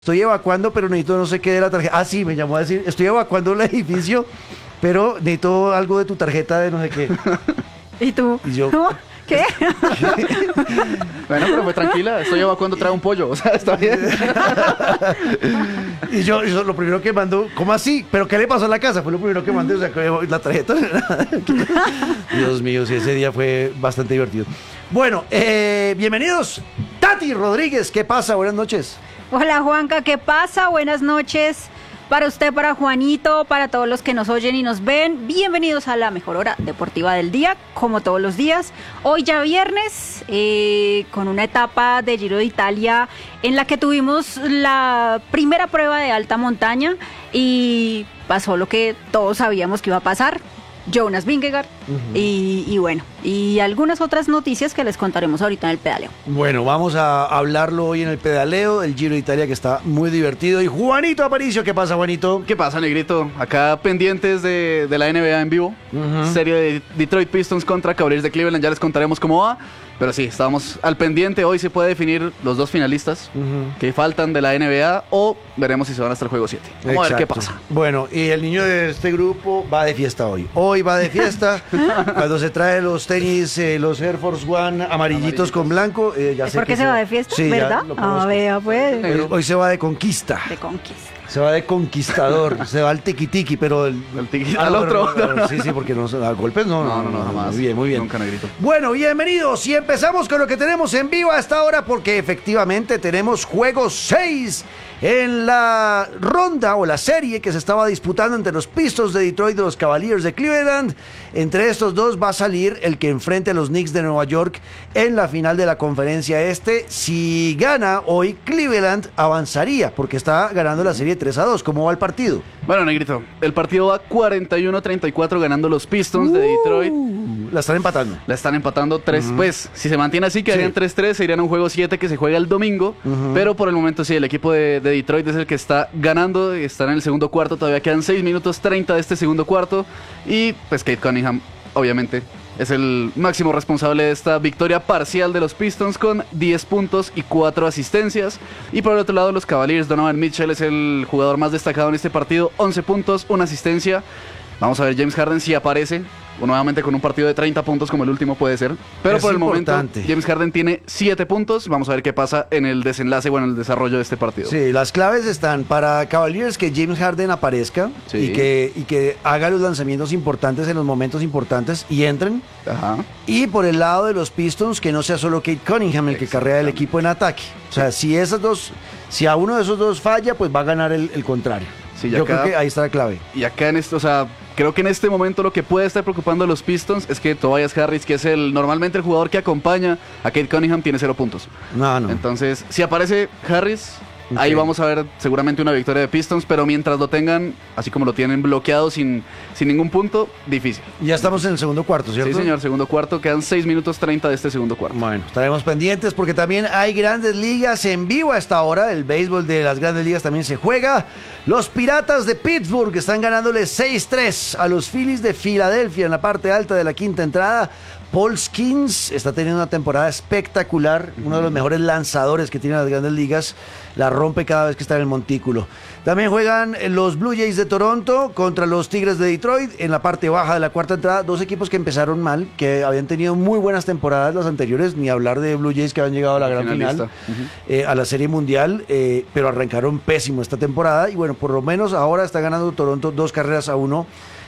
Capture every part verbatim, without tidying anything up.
Estoy evacuando, pero necesito no sé qué de la tarjeta. Ah, sí, me llamó a decir, estoy evacuando el edificio, pero necesito algo de tu tarjeta de no sé qué. ¿Y tú? Y yo, ¿No? ¿Qué? Bueno, pero fue tranquila, estoy evacuando, trae un pollo, o sea, está bien. y yo, yo lo primero que mandó, ¿cómo así? ¿Pero qué le pasó a la casa? Fue lo primero que mandé, o sea, que la tarjeta. Dios mío, sí, ese día fue bastante divertido. Bueno, eh, bienvenidos. Tati Rodríguez, ¿qué pasa? Buenas noches. Hola Juanca, ¿qué pasa? Buenas noches para usted, para Juanito, para todos los que nos oyen y nos ven. Bienvenidos a la mejor hora deportiva del día, como todos los días. Hoy ya viernes, eh, con una etapa de Giro de Italia en la que tuvimos la primera prueba de alta montaña y pasó lo que todos sabíamos que iba a pasar. Jonas Vingegaard uh-huh. y, y bueno, y algunas otras noticias que les contaremos ahorita en el pedaleo. Bueno, vamos a hablarlo hoy en el pedaleo, el Giro de Italia, que está muy divertido. Y Juanito Aparicio, ¿qué pasa, Juanito? ¿Qué pasa, Negrito? Acá pendientes de, de la N B A en vivo, uh-huh. serie de Detroit Pistons contra Cavaliers de Cleveland, ya les contaremos cómo va. Pero sí, estábamos al pendiente. Hoy se puede definir los dos finalistas uh-huh. que faltan de la N B A o veremos si se van hasta el juego siete. Vamos Exacto. a ver qué pasa. Bueno, y el niño de este grupo va de fiesta hoy. Hoy va de fiesta cuando se trae los tenis, eh, los Air Force One amarillitos, amarillitos. con blanco. Eh, ya ¿Es sé porque que se va de fiesta? Sí, ¿verdad? Ah, vea, pues. Hoy, hoy se va de conquista. De conquista. Se va de conquistador, se va al tiki-tiki, pero el, el tiki ah, al no, otro. No, no, no, sí, sí, porque no, a golpes no, no, no, no, no jamás. Muy bien, muy bien. Nunca, Negrito. Bueno, bienvenidos y empezamos con lo que tenemos en vivo a esta hora porque efectivamente tenemos juego seis en la ronda o la serie que se estaba disputando entre los Pistons de Detroit y los Cavaliers de Cleveland. Entre estos dos va a salir el que enfrente a los Knicks de Nueva York en la final de la conferencia este. Si gana hoy, Cleveland avanzaría porque está ganando la serie tres a dos. ¿Cómo va el partido? Bueno, Negrito, el partido va cuarenta y uno a treinta y cuatro ganando los Pistons uh, de Detroit. La están empatando. La están empatando tres. Uh-huh. Pues, si se mantiene así, quedarían sí. tres tres, se irían a un juego siete que se juega el domingo. Uh-huh. Pero por el momento sí, el equipo de, de Detroit es el que está ganando. Está en el segundo cuarto, todavía quedan seis minutos treinta de este segundo cuarto. Y pues Cade Cunningham, obviamente, es el máximo responsable de esta victoria parcial de los Pistons con diez puntos y cuatro asistencias. Y por el otro lado, los Cavaliers, Donovan Mitchell es el jugador más destacado en este partido, once puntos, una asistencia. Vamos a ver James Harden si aparece, o nuevamente con un partido de treinta puntos como el último puede ser. Pero es por el importante. momento, James Harden tiene siete puntos. Vamos a ver qué pasa en el desenlace, bueno, en el desarrollo de este partido. Sí, las claves están para Cavaliers que James Harden aparezca sí. y, que, y que haga los lanzamientos importantes en los momentos importantes y entren. Ajá. Y por el lado de los Pistons que no sea solo Cade Cunningham el que carrea el equipo en ataque. O sea, si esas dos, si a uno de esos dos falla, pues va a ganar el, el contrario. Sí, Yo acá, creo que ahí está la clave. Y acá en esto, o sea, creo que en este momento lo que puede estar preocupando a los Pistons es que Tobias Harris, que es el normalmente el jugador que acompaña a Cade Cunningham, tiene cero puntos. No, no. Entonces, si aparece Harris, okay. ahí vamos a ver seguramente una victoria de Pistons, pero mientras lo tengan, así como lo tienen bloqueado sin, sin ningún punto, difícil. Ya estamos en el segundo cuarto, ¿cierto? Sí, señor, segundo cuarto, quedan seis minutos treinta de este segundo cuarto. Bueno, estaremos pendientes porque también hay grandes ligas en vivo a esta hora. El béisbol de las grandes ligas también se juega. Los Piratas de Pittsburgh están ganándole seis tres a los Phillies de Filadelfia en la parte alta de la quinta entrada. Paul Skeens está teniendo una temporada espectacular, uno de los mejores lanzadores que tienen las grandes ligas, la rompe cada vez que está en el montículo. También juegan los Blue Jays de Toronto contra los Tigres de Detroit en la parte baja de la cuarta entrada, dos equipos que empezaron mal, que habían tenido muy buenas temporadas las anteriores, ni hablar de Blue Jays que habían llegado a la gran Finalista. final, uh-huh. eh, a la Serie Mundial, eh, pero arrancaron pésimo esta temporada y bueno, por lo menos ahora está ganando Toronto dos carreras a uno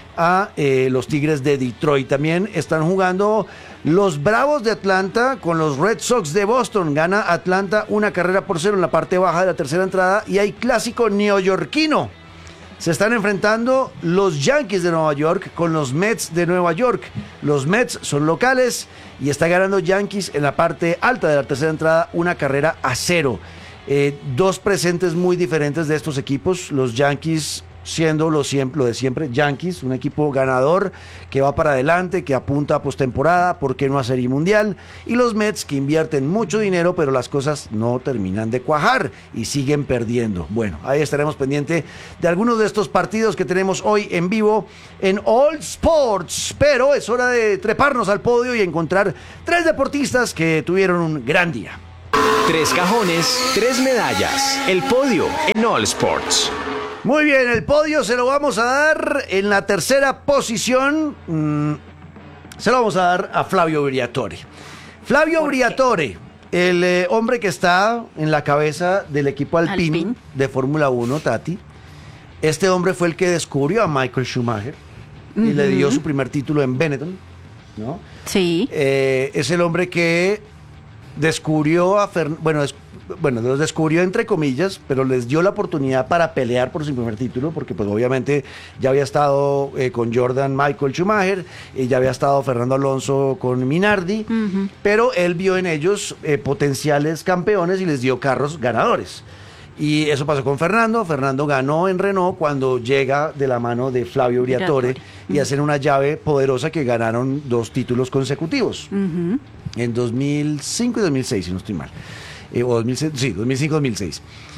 a eh, los Tigres de Detroit. También están jugando los Bravos de Atlanta con los Red Sox de Boston. Gana Atlanta una carrera por cero en la parte baja de la tercera entrada y hay clásico neoyorquino. Se están enfrentando los Yankees de Nueva York con los Mets de Nueva York. Los Mets son locales y está ganando Yankees en la parte alta de la tercera entrada una carrera a cero. Eh, dos presentes muy diferentes de estos equipos. Los Yankees siendo lo, siempre, lo de siempre, Yankees, un equipo ganador que va para adelante, que apunta a postemporada, ¿por qué no a Serie Mundial? Y los Mets que invierten mucho dinero, pero las cosas no terminan de cuajar y siguen perdiendo. Bueno, ahí estaremos pendientes de algunos de estos partidos que tenemos hoy en vivo en All Sports, pero es hora de treparnos al podio y encontrar tres deportistas que tuvieron un gran día. Tres cajones, tres medallas. El podio en All Sports. Muy bien, el podio se lo vamos a dar en la tercera posición. Mmm, se lo vamos a dar a Flavio Briatore. Flavio Briatore, el eh, hombre que está en la cabeza del equipo Alpine, Alpine. de Fórmula uno, Tati. Este hombre fue el que descubrió a Michael Schumacher uh-huh. y le dio su primer título en Benetton, ¿no? Sí. Eh, es el hombre que descubrió a Fer... bueno, des... bueno, los descubrió entre comillas, pero les dio la oportunidad para pelear por su primer título, porque pues obviamente ya había estado eh, con Jordan Michael Schumacher, y ya había estado Fernando Alonso con Minardi, uh-huh. pero él vio en ellos eh, potenciales campeones y les dio carros ganadores. Y eso pasó con Fernando. Fernando ganó en Renault cuando llega de la mano de Flavio Briatore, Briatore. y uh-huh. hacen una llave poderosa que ganaron dos títulos consecutivos. Uh-huh. En dos mil cinco y dos mil seis, si no estoy mal. Eh, o dos mil seis, sí, dos mil cinco dos mil seis.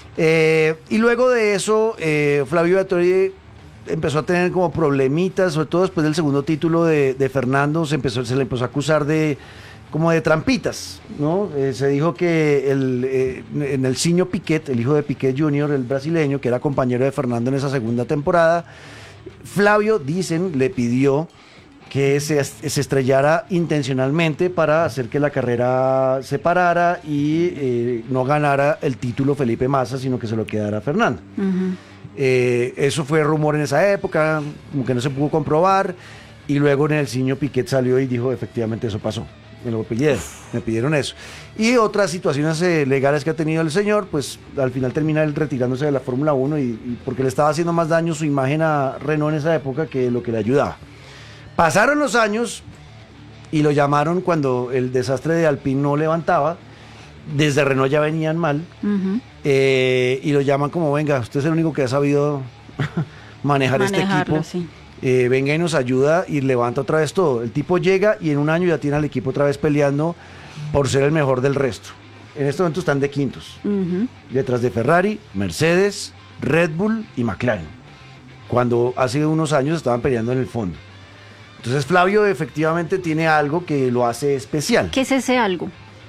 Eh, y luego de eso, eh, Flavio Briatore empezó a tener como problemitas, sobre todo después del segundo título de, de Fernando, se, empezó, se le empezó a acusar de como de trampitas, ¿no? Eh, se dijo que el, eh, en el Sinho Piquet, el hijo de Piquet junior, el brasileño, que era compañero de Fernando en esa segunda temporada, Flavio, dicen, le pidió que se, se estrellara intencionalmente para hacer que la carrera se parara y eh, no ganara el título Felipe Massa, sino que se lo quedara Fernando. Uh-huh. Eh, eso fue rumor en esa época, como que no se pudo comprobar, y luego en el Sinho Piquet salió y dijo, efectivamente eso pasó. Me lo pidieron, me pidieron eso. Y otras situaciones eh, legales que ha tenido el señor, pues al final termina él retirándose de la Fórmula uno y, y porque le estaba haciendo más daño su imagen a Renault en esa época que lo que le ayudaba. Pasaron los años y lo llamaron cuando el desastre de Alpine no levantaba. Desde Renault ya venían mal. Uh-huh. eh, y lo llaman como, venga, usted es el único que ha sabido manejar este equipo. Sí. Eh, venga y nos ayuda y levanta otra vez todo. El tipo llega y en un año ya tiene al equipo otra vez peleando por ser el mejor del resto. En este momento están de quintos. Uh-huh. Detrás de Ferrari, Mercedes, Red Bull y McLaren. Cuando hace unos años estaban peleando en el fondo. Entonces Flavio efectivamente tiene algo que lo hace especial. ¿Qué es ese algo?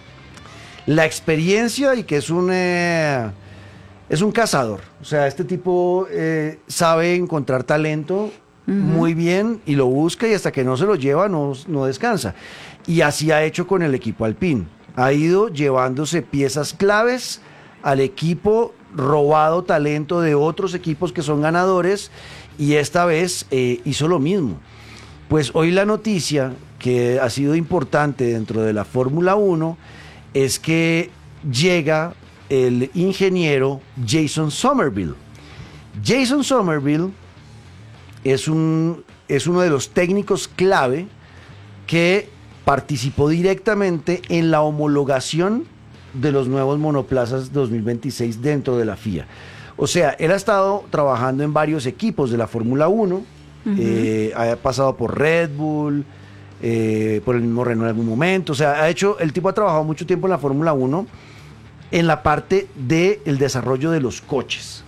La experiencia y que es un... Eh, es un cazador. O sea, este tipo eh, sabe encontrar talento uh-huh. muy bien y lo busca y hasta que no se lo lleva no, no descansa. Y así ha hecho con el equipo Alpine. Ha ido llevándose piezas claves al equipo, robado talento de otros equipos que son ganadores y esta vez eh, hizo lo mismo. Pues hoy la noticia que ha sido importante dentro de la Fórmula uno es que llega el ingeniero Jason Somerville. Jason Somerville es, un, es uno de los técnicos clave que participó directamente en la homologación de los nuevos monoplazas dos mil veintiséis dentro de la F I A. O sea, él ha estado trabajando en varios equipos de la Fórmula uno, uh-huh. eh, ha pasado por Red Bull, eh, por el mismo Renault en algún momento. O sea, ha hecho, el tipo ha trabajado mucho tiempo en la Fórmula uno en la parte del desarrollo de los coches.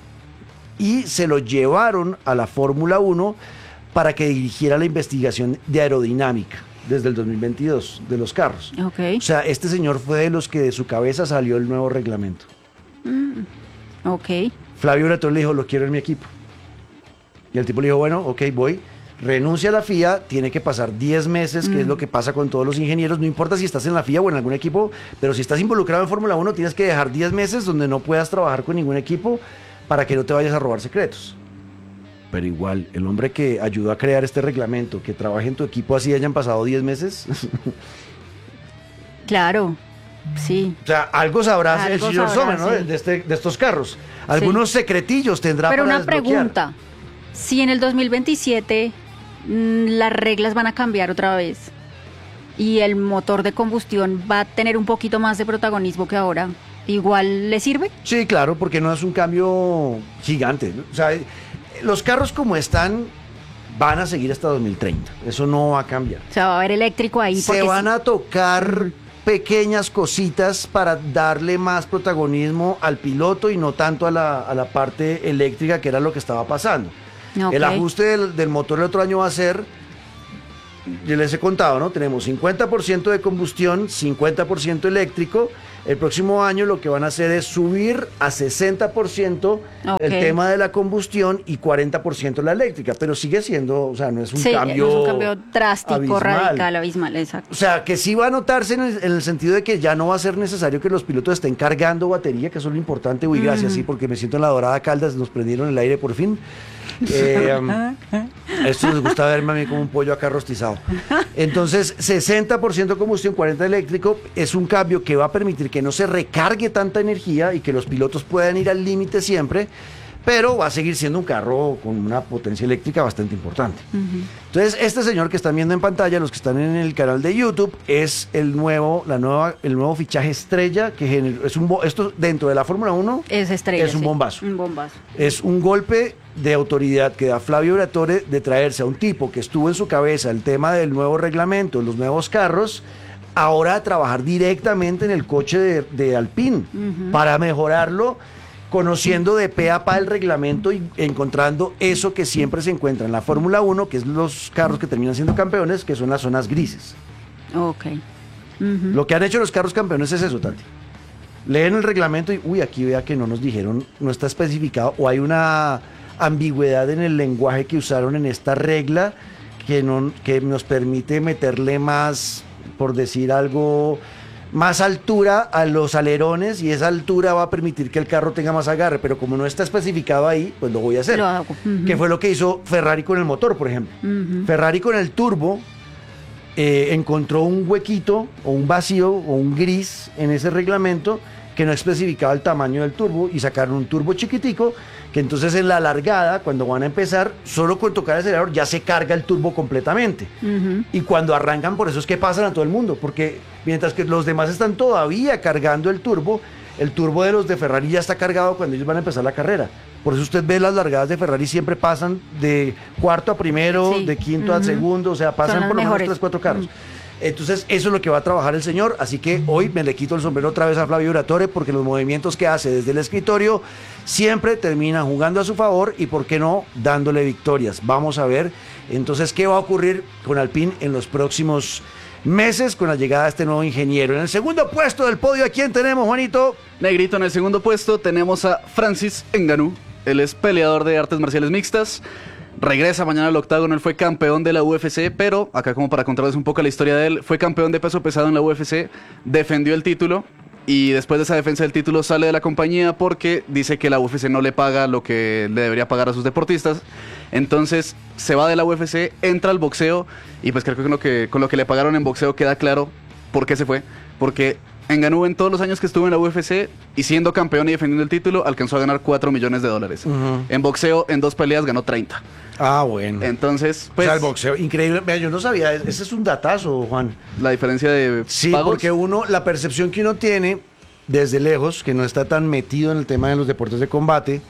Y se lo llevaron a la Fórmula uno para que dirigiera la investigación de aerodinámica desde el dos mil veintidós de los carros. Okay. O sea, este señor fue de los que de su cabeza salió el nuevo reglamento. Mm. Ok. Flavio Briatore le dijo, lo quiero en mi equipo. Y el tipo le dijo, bueno, ok, voy. Renuncia a la F I A, tiene que pasar diez meses, mm. que es lo que pasa con todos los ingenieros. No importa si estás en la F I A o en algún equipo, pero si estás involucrado en Fórmula uno, tienes que dejar diez meses donde no puedas trabajar con ningún equipo para que no te vayas a robar secretos. Pero igual, el hombre que ayudó a crear este reglamento, que trabaje en tu equipo así hayan pasado diez meses. Claro, sí. O sea, algo sabrás Algo el señor sabrá, Sommer, ¿no? sí. De, este, de estos carros. Algunos sí. secretillos tendrá Pero para una desbloquear. pregunta, si en el dos mil veintisiete mmm, las reglas van a cambiar otra vez y el motor de combustión va a tener un poquito más de protagonismo que ahora, ¿igual le sirve? Sí, claro, porque no es un cambio gigante, ¿no? O sea, los carros como están van a seguir hasta dos mil treinta. Eso no va a cambiar. O sea, va a haber eléctrico ahí. Se van sí. a tocar pequeñas cositas para darle más protagonismo al piloto y no tanto a la, a la parte eléctrica, que era lo que estaba pasando. Okay. El ajuste del, del motor el otro año va a ser yo les he contado, ¿no? Tenemos cincuenta por ciento de combustión, cincuenta por ciento eléctrico. El próximo año lo que van a hacer es subir a sesenta por ciento Ok. el tema de la combustión y cuarenta por ciento la eléctrica, pero sigue siendo, o sea, no es un Sí, cambio no es un cambio drástico, abismal. radical, abismal, exacto. O sea, que sí va a notarse en el, en el sentido de que ya no va a ser necesario que los pilotos estén cargando batería, que eso es lo importante. Uy, gracias, sí, porque me siento en la Dorada Caldas, nos prendieron el aire por fin. Eh, um, esto les gusta verme a mí como un pollo acá rostizado. Entonces, sesenta por ciento combustión, cuarenta por ciento eléctrico, es un cambio que va a permitir que no se recargue tanta energía y que los pilotos puedan ir al límite siempre, pero va a seguir siendo un carro con una potencia eléctrica bastante importante. Entonces, este señor que están viendo en pantalla, los que están en el canal de YouTube, es el nuevo, la nueva, el nuevo fichaje estrella que generó, es un bo- esto dentro de la Fórmula uno Es estrella. es un sí. bombazo. Un bombazo. Es un golpe de autoridad que da Flavio Briatore de traerse a un tipo que estuvo en su cabeza el tema del nuevo reglamento, los nuevos carros, ahora a trabajar directamente en el coche de, de Alpine para mejorarlo, conociendo de pe a pa el reglamento y encontrando eso que siempre se encuentra en la Fórmula uno, que es los carros que terminan siendo campeones, que son las zonas grises. Ok. Ujú. Lo que han hecho los carros campeones es eso, Tati. Leen el reglamento y, uy, aquí vea que no nos dijeron, no está especificado, o hay una ambigüedad en el lenguaje que usaron en esta regla que, no, que nos permite meterle más, por decir algo, más altura a los alerones, y esa altura va a permitir que el carro tenga más agarre, pero como no está especificado ahí, pues lo voy a hacer. Lo hago. Ujú. Que fue lo que hizo Ferrari con el motor, por ejemplo. Ujú. Ferrari con el turbo eh, encontró un huequito o un vacío o un gris en ese reglamento que no especificaba el tamaño del turbo, y sacaron un turbo chiquitico que entonces en la largada, cuando van a empezar, solo con tocar el acelerador ya se carga el turbo completamente. Ujú. Y cuando arrancan, por eso es que pasan a todo el mundo, porque mientras que los demás están todavía cargando el turbo, el turbo de los de Ferrari ya está cargado cuando ellos van a empezar la carrera. Por eso usted ve las largadas de Ferrari siempre pasan de cuarto a primero, Sí. de quinto a Ujú. segundo, o sea, Son pasan las por lo menos mejores. tres, cuatro carros. Entonces, eso es lo que va a trabajar el señor. Así que hoy me le quito el sombrero otra vez a Flavio Briatore, porque los movimientos que hace desde el escritorio siempre terminan jugando a su favor y, ¿por qué no?, dándole victorias. Vamos a ver entonces qué va a ocurrir con Alpine en los próximos meses con la llegada de este nuevo ingeniero. En el segundo puesto del podio, ¿a quién tenemos, Juanito? Negrito, en el segundo puesto tenemos a Francis Ngannou. Él es peleador de artes marciales mixtas. Regresa mañana al octágono. Él fue campeón de la U F C, pero acá, como para contarles un poco la historia de él, fue campeón de peso pesado en la U F C, defendió el título y después de esa defensa del título sale de la compañía porque dice que la U F C no le paga lo que le debería pagar a sus deportistas. Entonces se va de la U F C, entra al boxeo, y pues creo que con lo que, con lo que le pagaron en boxeo queda claro por qué se fue. Porque Ngannou, en todos los años que estuvo en la U F C y siendo campeón y defendiendo el título, alcanzó a ganar cuatro millones de dólares. Ujú. En boxeo, en dos peleas, ganó treinta. Ah, bueno. Entonces, pues, o sea, el boxeo, increíble. Vea, yo no sabía, ese es un datazo, Juan. la diferencia de Sí, pagos. porque uno, la percepción que uno tiene desde lejos, que no está tan metido en el tema de los deportes de combate,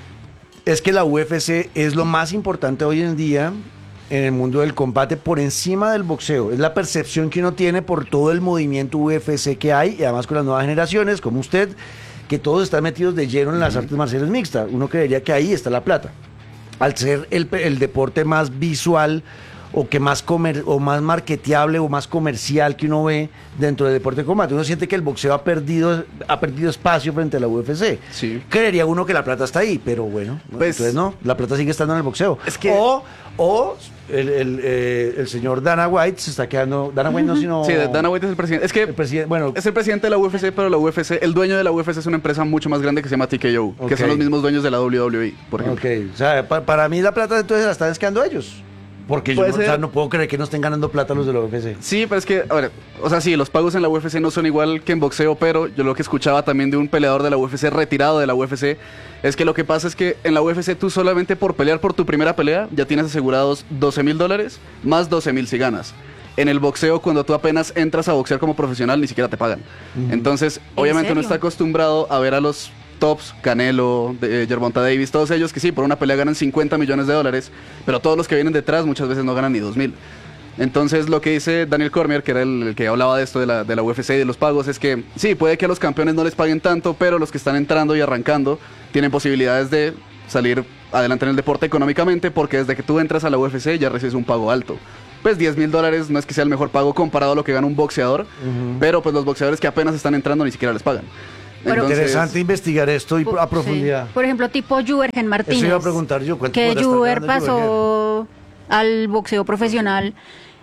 es que la U F C es lo más importante hoy en día en el mundo del combate por encima del boxeo. Es la percepción que uno tiene por todo el movimiento U F C que hay, y además con las nuevas generaciones, como usted, que todos están metidos de lleno en las artes marciales mixtas. Uno creería que ahí está la plata. Al ser el, el deporte más visual o que más comer, o más marketeable o más comercial que uno ve dentro del deporte de combate, uno siente que el boxeo ha perdido ha perdido espacio frente a la U F C. Sí. Creería uno que la plata está ahí, pero bueno, Pues- entonces no, la plata sigue estando en el boxeo. Es que- o o el, el, eh, el señor Dana White se está quedando, Dana White no, sino Sí, Dana White es el presidente. Es que el presidente, bueno, es el presidente de la U F C, pero la U F C, el dueño de la U F C es una empresa mucho más grande que se llama T K O, Ok. que son los mismos dueños de la W W E, por ejemplo. ok, o sea, pa- para mí la plata entonces la están quedando ellos. Porque yo Puede no, o sea, ser. no puedo creer que no estén ganando plata los de la U F C. Sí, pero es que, a ver, o sea, sí, los pagos en la U F C no son igual que en boxeo, pero yo lo que escuchaba también de un peleador de la U F C, retirado de la U F C, es que lo que pasa es que en la U F C tú solamente por pelear por tu primera pelea ya tienes asegurados doce mil dólares, más doce mil si ganas. En el boxeo, cuando tú apenas entras a boxear como profesional, ni siquiera te pagan. Entonces, obviamente uno serio? está acostumbrado a ver a los tops, Canelo, de, Gervonta Davis, todos ellos que sí, por una pelea ganan cincuenta millones de dólares, pero todos los que vienen detrás muchas veces no ganan ni dos mil. Entonces, lo que dice Daniel Cormier, que era el, el que hablaba de esto de la, de la U F C y de los pagos, es que sí, puede que a los campeones no les paguen tanto, pero los que están entrando y arrancando tienen posibilidades de salir adelante en el deporte económicamente, porque desde que tú entras a la U F C ya recibes un pago alto. pues diez mil dólares no es que sea el mejor pago comparado a lo que gana un boxeador, uh-huh. pero pues los boxeadores que apenas están entrando ni siquiera les pagan. Pero entonces, interesante investigar esto y a profundidad. Sí. Por ejemplo, tipo Juergen Martínez. Eso iba a preguntar yo. Que Juer pasó al boxeo profesional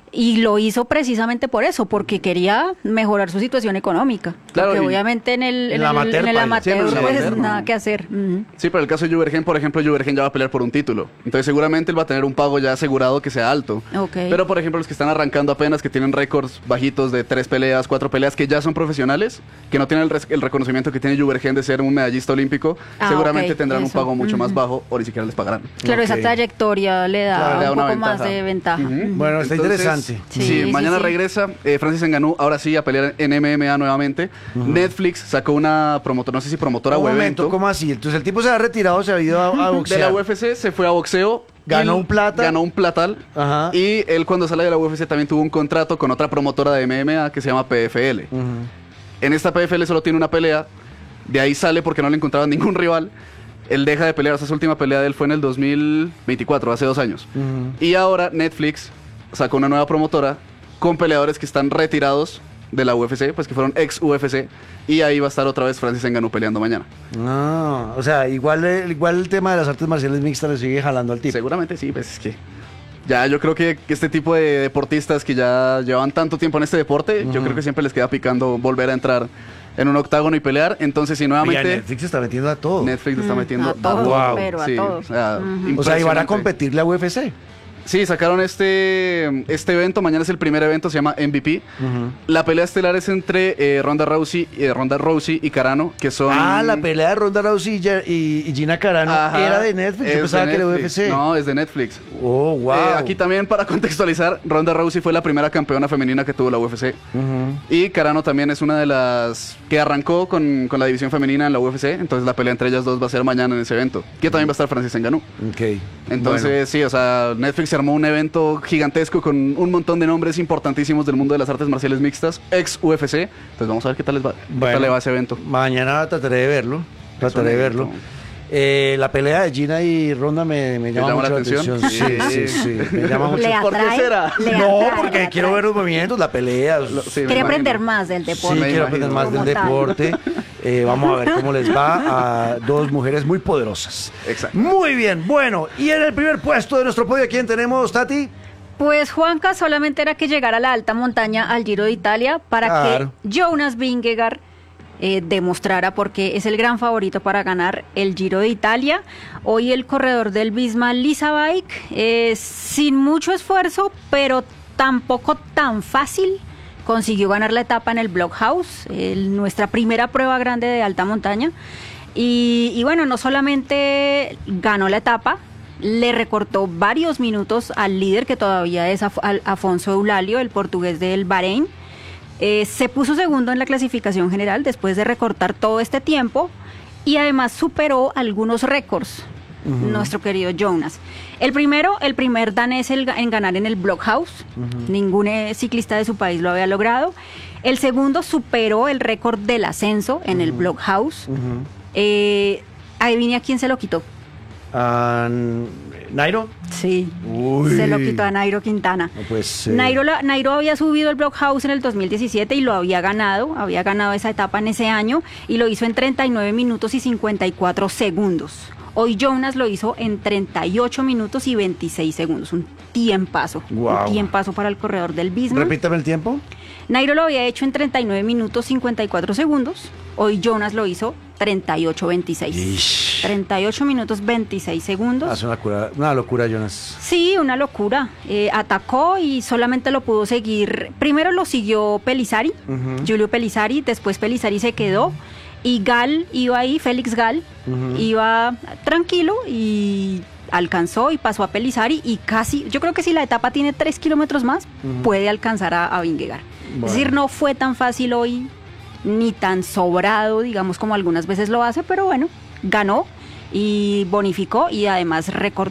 y lo hizo precisamente por eso, porque quería mejorar su situación económica. Claro, porque obviamente en el, en el amateur, en el amateur, sí, pues amateur, nada que hacer. Uh-huh. Sí, pero el caso de Juergen, por ejemplo, Juergen ya va a pelear por un título. Entonces seguramente él va a tener un pago ya asegurado que sea alto. Okay. Pero por ejemplo los que están arrancando apenas, que tienen récords bajitos de tres peleas, cuatro peleas, que ya son profesionales, que no tienen el, res- el reconocimiento que tiene Juergen de ser un medallista olímpico, ah, seguramente okay, tendrán eso. un pago mucho uh-huh. más bajo o ni siquiera les pagarán. Claro, okay. esa trayectoria le da claro, un le da poco ventaja. más de ventaja. Uh-huh. Uh-huh. Bueno, está Entonces, interesante. Sí, sí, sí mañana sí, sí. regresa eh, Francis Ngannou, ahora sí, a pelear en M M A nuevamente. Uh-huh. Netflix sacó una promotora, no sé si promotora un o momento, evento. ¿Cómo así? Entonces el tipo se ha retirado, se ha ido a, a boxear. De la U F C se fue a boxeo. Ganó un plata. Ganó un platal. Ajá. Y él cuando sale de la U F C también tuvo un contrato con otra promotora de M M A que se llama P F L. Uh-huh. En esta P F L solo tiene una pelea. De ahí sale porque no le encontraban ningún rival. Él deja de pelear. O sea, su última pelea de él fue en el dos mil veinticuatro, hace dos años. Uh-huh. Y ahora Netflix sacó una nueva promotora con peleadores que están retirados de la U F C, pues que fueron ex U F C, y ahí va a estar otra vez Francis Ngannou peleando mañana. No, o sea, igual, igual el tema de las artes marciales mixtas le sigue jalando al tipo. Seguramente sí, pues es que ya yo creo que este tipo de deportistas que ya llevan tanto tiempo en este deporte, uh-huh. yo creo que siempre les queda picando volver a entrar en un octágono y pelear. Entonces, si nuevamente... Oye, Netflix está metiendo a todo. Netflix mm, está metiendo a todo, wow. pero a sí, todo. O sea, uh-huh. o sea, ¿y van a competir la U F C? Sí, sacaron este, este evento, mañana es el primer evento, se llama M V P. Uh-huh. La pelea estelar es entre eh, Ronda Rousey, eh, Ronda Rousey y Carano, que son... Ah, la pelea de Ronda Rousey y, y Gina Carano. Ajá, era de Netflix, yo pensaba que era de U F C. No, es de Netflix. Oh, wow. Eh, aquí también, para contextualizar, Ronda Rousey fue la primera campeona femenina que tuvo la U F C. Uh-huh. Y Carano también es una de las que arrancó con, con la división femenina en la U F C, entonces la pelea entre ellas dos va a ser mañana en ese evento. Que también va a estar Francis Ngannou. Ok. Entonces, bueno. sí, o sea, Netflix armó un evento gigantesco con un montón de nombres importantísimos del mundo de las artes marciales mixtas, ex U F C. Entonces vamos a ver qué tal les va, bueno, qué tal le va ese evento. Mañana trataré de verlo, trataré de verlo. Eh, la pelea de Gina y Ronda me, me llama, llama mucho la atención. atención. Sí, sí, sí, me llama mucho. ¿Le atrae? ¿Por qué será? No, porque quiero ver los movimientos, la pelea. Lo, sí, quiere aprender más del deporte. Sí, quiero aprender más del deporte. Eh, vamos a ver cómo les va a dos mujeres muy poderosas. Exacto. Muy bien, bueno, y en el primer puesto de nuestro podio, ¿quién tenemos, Tati? Pues Juanca, solamente era que llegara a la alta montaña al Giro de Italia para claro. que Jonas Vingegaard eh, demostrara porque es el gran favorito para ganar el Giro de Italia. Hoy el corredor del Visma Lisa Bike, eh, sin mucho esfuerzo, pero tampoco tan fácil, consiguió ganar la etapa en el Blockhouse, el, nuestra primera prueba grande de alta montaña. Y, y bueno, no solamente ganó la etapa, le recortó varios minutos al líder, que todavía es Af- Afonso Eulalio, el portugués del Bahrein. Eh, se puso segundo en la clasificación general después de recortar todo este tiempo y además superó algunos récords. Uh-huh. Nuestro querido Jonas. El primero, el primer danés el, en ganar en el Blockhouse. Uh-huh. Ningún eh, ciclista de su país lo había logrado. El segundo superó el récord del ascenso en uh-huh. el Blockhouse. Uh-huh. Eh, adivine a quién se lo quitó. Uh, ¿Nairo? Sí, Uy. se lo quitó a Nairo Quintana. No puede ser. Nairo, la, Nairo había subido el Blockhouse en el dos mil diecisiete y lo había ganado, había ganado esa etapa en ese año y lo hizo en treinta y nueve minutos y cincuenta y cuatro segundos. Hoy Jonas lo hizo en treinta y ocho minutos y veintiséis segundos, un tiempazo, wow. un tiempazo para el corredor del Visma. Repítame el tiempo. Nairo lo había hecho en treinta y nueve minutos cincuenta y cuatro segundos, hoy Jonas lo hizo treinta y ocho veintiséis. Ish. treinta y ocho minutos veintiséis segundos. Ah, es una locura, una locura, Jonas. Sí, una locura. Eh, atacó y solamente lo pudo seguir. Primero lo siguió Pellizzari, uh-huh. Giulio Pellizzari, después Pellizzari se quedó y Gal iba ahí, Félix Gal, uh-huh. iba tranquilo y alcanzó y pasó a Pellizzari y casi, yo creo que si la etapa tiene tres kilómetros más, uh-huh. puede alcanzar a, a Vingegaard. Bueno. Es decir, no fue tan fácil hoy, ni tan sobrado, digamos, como algunas veces lo hace, pero bueno, ganó y bonificó y además recortó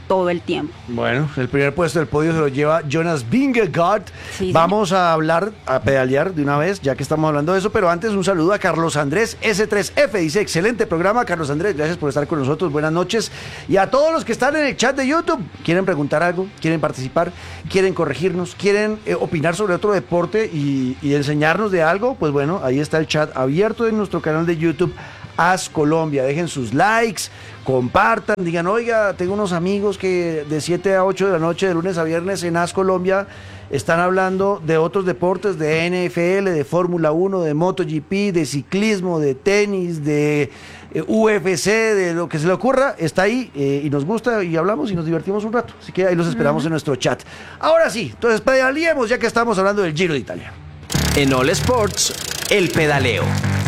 todo el tiempo. Bueno, el primer puesto del podio se lo lleva Jonas Vingegaard. Sí, Vamos a hablar, a pedalear de una vez, ya que estamos hablando de eso, pero antes un saludo a Carlos Andrés S tres F, dice, excelente programa, Carlos Andrés, gracias por estar con nosotros, buenas noches. Y a todos los que están en el chat de YouTube, ¿quieren preguntar algo? ¿Quieren participar? ¿Quieren corregirnos? ¿Quieren eh, opinar sobre otro deporte y, y enseñarnos de algo? Pues bueno, ahí está el chat abierto en nuestro canal de YouTube, As Colombia. Dejen sus likes, compartan, digan, oiga, tengo unos amigos que de siete a ocho de la noche, de lunes a viernes en As Colombia, están hablando de otros deportes, de N F L, de Fórmula uno, de MotoGP, de ciclismo, de tenis, de eh, U F C, de lo que se le ocurra, está ahí eh, y nos gusta y hablamos y nos divertimos un rato. Así que ahí los esperamos uh-huh. en nuestro chat. Ahora sí, entonces pedaleemos ya que estamos hablando del Giro de Italia. En All Sports, el pedaleo.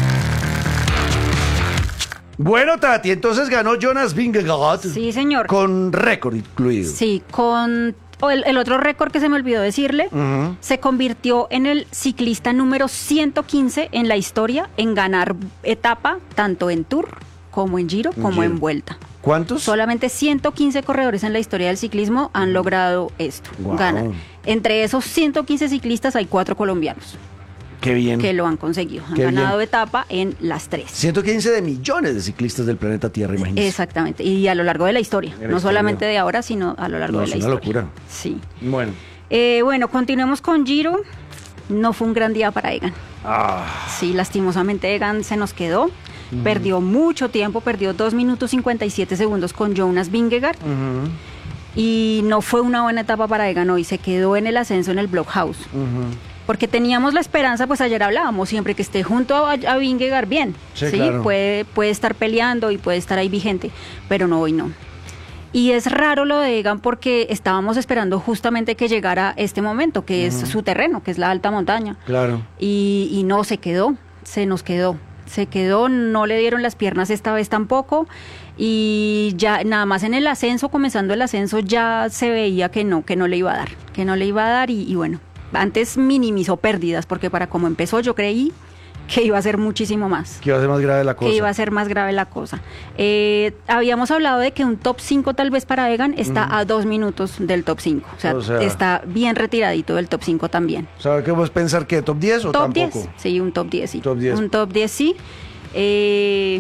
Bueno, Tati, entonces ganó Jonas Vingegaard. Sí, señor. Con récord incluido. Sí, con... O el, el otro récord que se me olvidó decirle, uh-huh. se convirtió en el ciclista número ciento quince en la historia en ganar etapa, tanto en Tour como en Giro, como Giro. en Vuelta. ¿Cuántos? Solamente ciento quince corredores en la historia del ciclismo han logrado esto, wow. ganar. Entre esos ciento quince ciclistas hay cuatro colombianos. Qué bien. Que lo han conseguido. Han Qué ganado bien. etapa en las tres. ciento quince de millones de ciclistas del planeta Tierra, imagínense. Exactamente. Y a lo largo de la historia. La no historia. solamente de ahora, sino a lo largo no, de la es historia. Es una locura. Sí. Bueno. Eh, bueno, continuemos con Giro. No fue un gran día para Egan. Ah. Sí, lastimosamente Egan se nos quedó. Uh-huh. Perdió mucho tiempo. Perdió dos minutos cincuenta y siete segundos con Jonas Vingegaard. Uh-huh. Y no fue una buena etapa para Egan hoy. Se quedó en el ascenso en el Blockhouse. Uh-huh. Porque teníamos la esperanza, pues ayer hablábamos, siempre que esté junto a, a Vingegaard bien, sí, ¿sí? Claro. Puede, puede estar peleando y puede estar ahí vigente, pero no, hoy no. Y es raro lo de Egan porque estábamos esperando justamente que llegara este momento, que uh-huh. es su terreno, que es la alta montaña. Claro. Y, y no, se quedó, se nos quedó, se quedó, no le dieron las piernas esta vez tampoco. Y ya nada más en el ascenso, comenzando el ascenso, ya se veía que no, que no le iba a dar, que no le iba a dar y, y bueno. Antes minimizó pérdidas, porque para como empezó yo creí que iba a ser muchísimo más. Que iba a ser más grave la cosa. Que iba a ser más grave la cosa. Eh, habíamos hablado de que un top cinco tal vez para Egan está uh-huh. a dos minutos del top cinco. O sea, o sea, está bien retiradito del top cinco también. ¿Sabes qué vos pensar que top diez o top tampoco? diez, sí, un top diez, sí. Top diez. Un top diez, sí. Eh,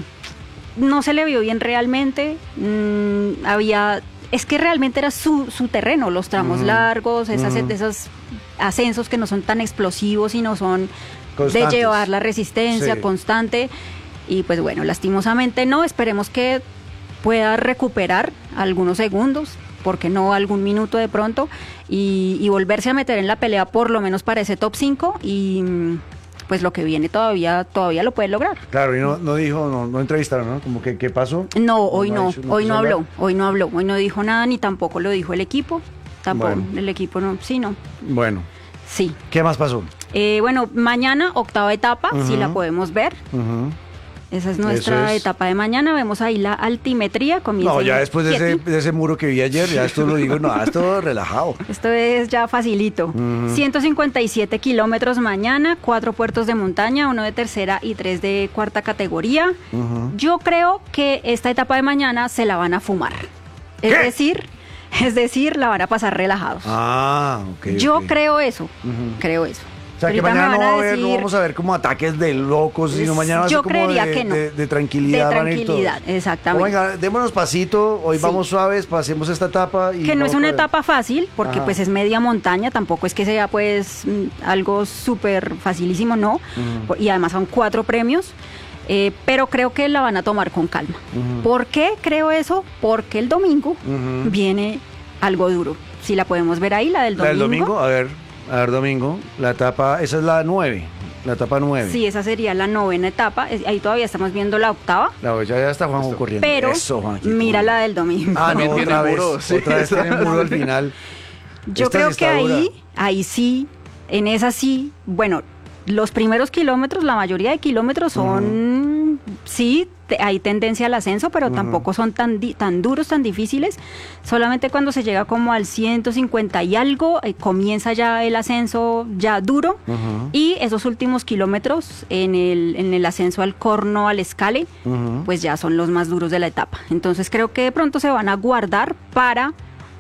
no se le vio bien realmente. Mm, había... Es que realmente era su, su terreno, los tramos uh-huh. largos, esas, uh-huh. esos ascensos que no son tan explosivos y no son Constantes. De llevar la resistencia sí. constante. Y pues bueno, lastimosamente no, esperemos que pueda recuperar algunos segundos, porque no algún minuto de pronto, y, y volverse a meter en la pelea por lo menos para ese top cinco y... pues lo que viene todavía todavía lo puede lograr. Claro, y no, no dijo, no, no entrevistaron, ¿no? Como que, ¿qué pasó? No, hoy no, no, dicho, no hoy no habló, hablar. hoy no habló, hoy no dijo nada, ni tampoco lo dijo el equipo, tampoco, bueno. el equipo no, sí, no. Bueno. Sí. ¿Qué más pasó? Eh, bueno, mañana, octava etapa, uh-huh. si la podemos ver. Uh-huh. Esa es nuestra es. etapa de mañana. Vemos ahí la altimetría. Comienza no, ya después de ese, de ese muro que vi ayer, ya esto lo digo, no, esto relajado. Esto es ya facilito. Uh-huh. ciento cincuenta y siete kilómetros mañana, cuatro puertos de montaña, uno de tercera y tres de cuarta categoría. Uh-huh. Yo creo que esta etapa de mañana se la van a fumar. Es ¿Qué? decir, es decir, la van a pasar relajados. Ah, ok. Yo okay. creo eso, uh-huh. creo eso. O sea, Ahorita que mañana no, va a decir, haber, no vamos a ver como ataques de locos, sino mañana va a ser yo como creería de, que no. de, de tranquilidad. De tranquilidad, exactamente. O venga, démonos pasito, hoy sí. vamos suaves, pasemos esta etapa. Y que no es una etapa fácil, porque Ajá. pues es media montaña, tampoco es que sea pues algo súper facilísimo, no. Uh-huh. Y además son cuatro premios. Eh, pero creo que la van a tomar con calma. Uh-huh. ¿Por qué creo eso? Porque el domingo uh-huh. viene algo duro. Si la podemos ver ahí, la del domingo. La del domingo, a ver, a ver, domingo. La etapa, esa es la nueve, la etapa nueve. Sí, esa sería la novena etapa. Ahí todavía estamos viendo la octava. No, ya, ya está Juanjo corriendo. Pero Eso, Juanjo, mira la del domingo. Ah, no, otra vez, muro, sí. otra vez tiene muro al final. Yo Esta creo sí que está ahí, dura. ahí sí, en esa sí, bueno, los primeros kilómetros, la mayoría de kilómetros son, uh-huh. sí, te, hay tendencia al ascenso, pero uh-huh. tampoco son tan, di, tan duros, tan difíciles. Solamente cuando se llega como al ciento cincuenta y algo, eh, comienza ya el ascenso ya duro. Uh-huh. Y esos últimos kilómetros en el, en el ascenso al Corno, al Scale, uh-huh. pues ya son los más duros de la etapa. Entonces creo que de pronto se van a guardar para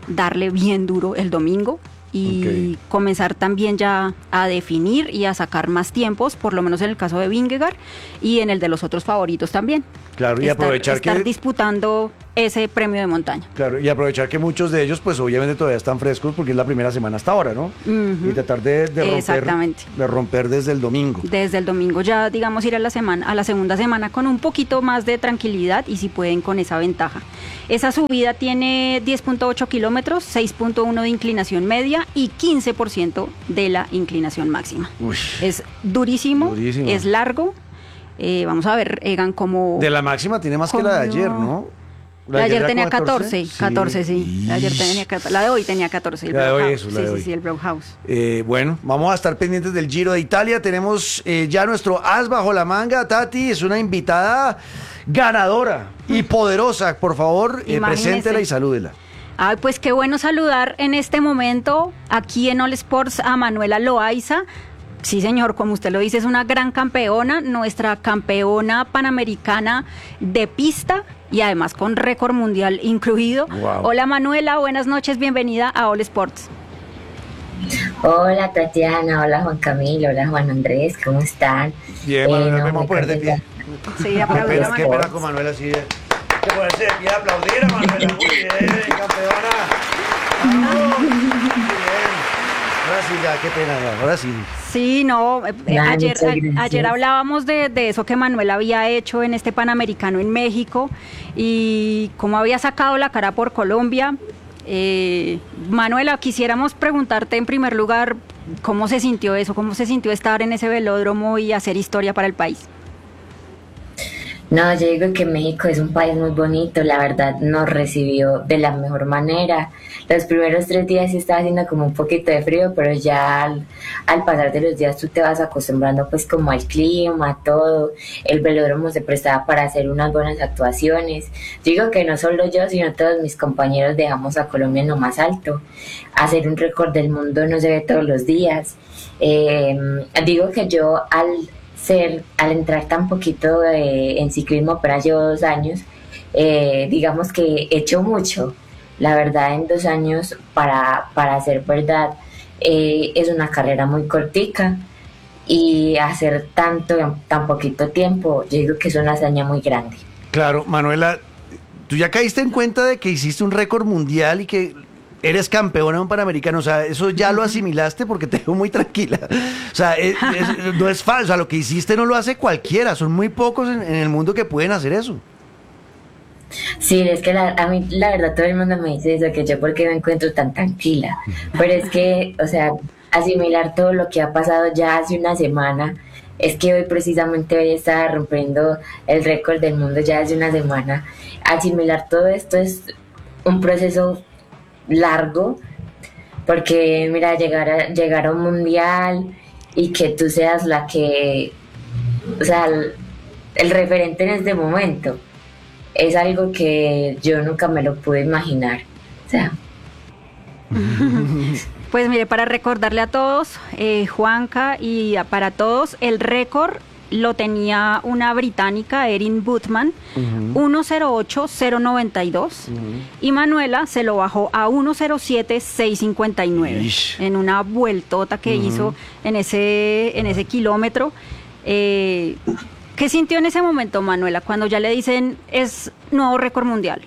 darle bien duro el domingo y okay. comenzar también ya a definir y a sacar más tiempos, por lo menos en el caso de Vingegaard y en el de los otros favoritos también. Claro, y estar, aprovechar estar que... disputando ese premio de montaña. Claro, y aprovechar que muchos de ellos, pues obviamente todavía están frescos porque es la primera semana hasta ahora, ¿no? Uh-huh. Y tratar de, de, romper, Exactamente. de romper desde el domingo. Desde el domingo ya, digamos, ir a la semana, a la segunda semana con un poquito más de tranquilidad y si pueden con esa ventaja. Esa subida tiene diez punto ocho kilómetros, seis punto uno de inclinación media y quince por ciento de la inclinación máxima. Uy, es durísimo, durísimo, es largo. Eh, vamos a ver, Egan, cómo... De la máxima tiene más que la de ayer, ¿no? La de ayer, ayer tenía catorce, catorce, catorce, sí. sí. La, ayer tenía catorce, la de hoy tenía catorce. El la de hoy, eso, la sí, de sí, hoy. sí, el Brauhaus. Eh, bueno, vamos a estar pendientes del Giro de Italia. Tenemos eh, ya nuestro as bajo la manga. Tati es una invitada ganadora y poderosa. Por favor, eh, preséntela y salúdela. Ay, pues qué bueno saludar en este momento aquí en All Sports a Manuela Loaiza. Sí, señor, como usted lo dice, es una gran campeona, nuestra campeona panamericana de pista y además con récord mundial incluido. Wow. Hola Manuela, buenas noches, bienvenida a All Sports. Hola Tatiana, hola Juan Camilo, hola Juan Andrés, ¿cómo están? Bien, Manuela, eh, no, vamos a poner de pie. Sí, aplaudir a Manuela. Qué pena con Manuela, sí. Que ponerse de pie, aplaudir a Manuela, muy bien, campeona. ¡Vamos! Muy bien. Ahora sí, ya, qué pena, ahora sí. Sí, no, eh, ayer, a, ayer hablábamos de, de eso que Manuel había hecho en este Panamericano en México y cómo había sacado la cara por Colombia. Eh, Manuela, quisiéramos preguntarte en primer lugar cómo se sintió eso, cómo se sintió estar en ese velódromo y hacer historia para el país. No, yo digo que México es un país muy bonito, la verdad nos recibió de la mejor manera. Los primeros tres días sí estaba haciendo como un poquito de frío, pero ya al, al pasar de los días tú te vas acostumbrando pues como al clima, todo. El velódromo se prestaba para hacer unas buenas actuaciones. Yo digo que no solo yo, sino todos mis compañeros dejamos a Colombia en lo más alto. Hacer un récord del mundo no se ve todos los días. Eh, digo que yo al... Ser, al entrar tan poquito eh, en ciclismo, apenas llevo dos años, eh, digamos que he hecho mucho. La verdad, en dos años, para, para hacer verdad, eh, es una carrera muy cortica y hacer tanto en tan poquito tiempo, yo digo que es una hazaña muy grande. Claro, Manuela, tú ya caíste en cuenta de que hiciste un récord mundial y que eres campeona de un Panamericano, o sea, eso ya lo asimilaste porque te veo muy tranquila. O sea, es, es, no es falso, o sea, lo que hiciste no lo hace cualquiera, son muy pocos en, en el mundo que pueden hacer eso. Sí, es que la, a mí la verdad todo el mundo me dice eso, que yo porque me encuentro tan tranquila, pero es que, o sea, asimilar todo lo que ha pasado ya hace una semana, es que hoy precisamente hoy estaba rompiendo el récord del mundo ya hace una semana, asimilar todo esto es un proceso largo, porque mira, llegar a, llegar a un mundial y que tú seas la que, o sea, el, el referente en este momento, es algo que yo nunca me lo pude imaginar, o sea. Pues mire, para recordarle a todos, eh, Juanca, y a, para todos, el récord lo tenía una británica, Erin Bootman, uh-huh. uno cero ocho cero noventa y dos, uh-huh. y Manuela se lo bajó a uno cero siete seis cincuenta y nueve, Ish. en una vueltota que uh-huh. hizo en ese, en ese kilómetro. Eh, ¿Qué sintió en ese momento, Manuela, cuando ya le dicen es nuevo récord mundial?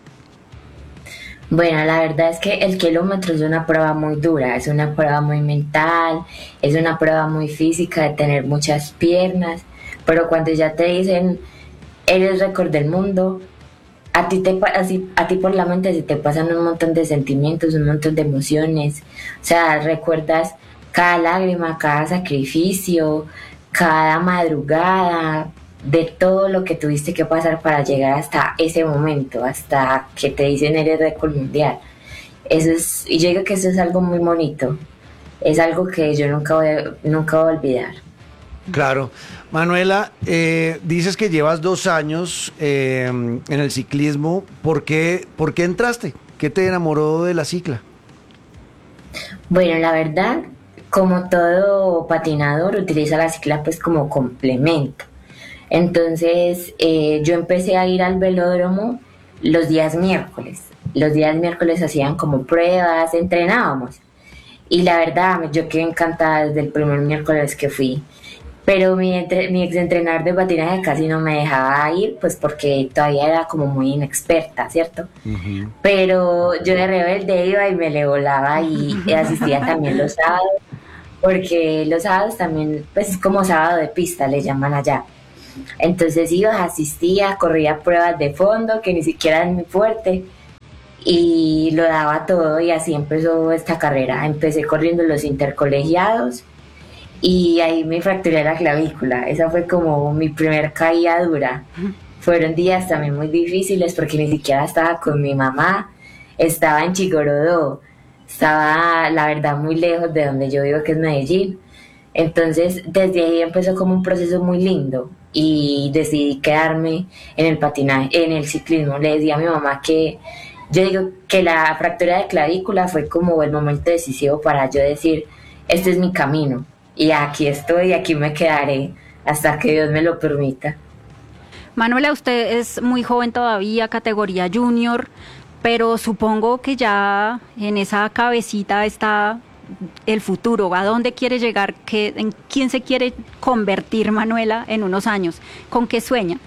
Bueno, la verdad es que el kilómetro es una prueba muy dura, es una prueba muy mental, es una prueba muy física de tener muchas piernas, pero cuando ya te dicen eres récord del mundo, a ti, te, así, a ti por la mente se te pasan un montón de sentimientos, un montón de emociones, o sea, recuerdas cada lágrima, cada sacrificio, cada madrugada, de todo lo que tuviste que pasar para llegar hasta ese momento, hasta que te dicen eres récord mundial. Eso es, y yo digo que eso es algo muy bonito, es algo que yo nunca voy a, nunca voy a olvidar. Claro. Manuela, eh, dices que llevas dos años eh, en el ciclismo. ¿Por qué, ¿Por qué entraste? ¿Qué te enamoró de la cicla? Bueno, la verdad, como todo patinador, utiliza la cicla pues como complemento. Entonces eh, yo empecé a ir al velódromo los días miércoles. Los días miércoles hacían como pruebas, entrenábamos. Y la verdad, yo quedé encantada desde el primer miércoles que fui. Pero mi, entre, mi ex entrenador de patinaje casi no me dejaba ir, pues porque todavía era como muy inexperta, ¿cierto? Uh-huh. Pero yo de rebelde iba y me le volaba y asistía también los sábados, porque los sábados también, pues es como sábado de pista, le llaman allá. Entonces iba, asistía, corría pruebas de fondo, que ni siquiera es muy fuerte, y lo daba todo, y así empezó esta carrera. Empecé corriendo los intercolegiados, y ahí me fracturé la clavícula. Esa fue como mi primer caída dura. Fueron días también muy difíciles porque ni siquiera estaba con mi mamá, estaba en Chigorodó, estaba la verdad muy lejos de donde yo vivo, que es Medellín. Entonces desde ahí empezó como un proceso muy lindo y decidí quedarme en el patinaje, en el ciclismo. Le decía a mi mamá que yo digo que la fractura de clavícula fue como el momento decisivo para yo decir, este es mi camino. Y aquí estoy, aquí me quedaré hasta que Dios me lo permita. Manuela, usted es muy joven todavía, categoría junior, pero supongo que ya en esa cabecita está el futuro. ¿A dónde quiere llegar? ¿Qué, ¿En quién se quiere convertir Manuela en unos años? ¿Con qué sueña?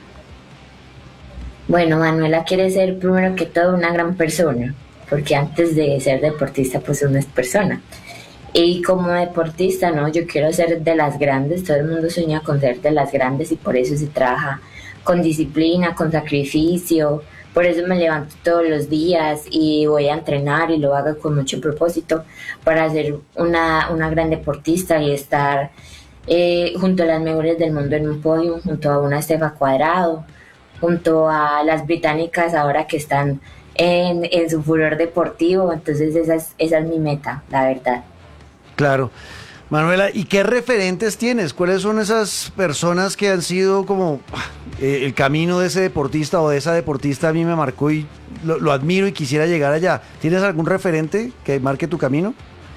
Bueno, Manuela quiere ser primero que todo una gran persona, porque antes de ser deportista pues uno es persona. Y como deportista, ¿no? Yo quiero ser de las grandes, todo el mundo sueña con ser de las grandes y por eso se trabaja con disciplina, con sacrificio, por eso me levanto todos los días y voy a entrenar y lo hago con mucho propósito para ser una, una gran deportista y estar eh, junto a las mejores del mundo en un podio, junto a una Estefa Cuadrado, junto a las británicas ahora que están en, en su furor deportivo. Entonces esa es, esa es mi meta, la verdad. Claro. Manuela, ¿y qué referentes tienes? ¿Cuáles son esas personas que han sido como eh, el camino de ese deportista o de esa deportista? A mí me marcó y lo, lo admiro y quisiera llegar allá. ¿Tienes algún referente que marque tu camino?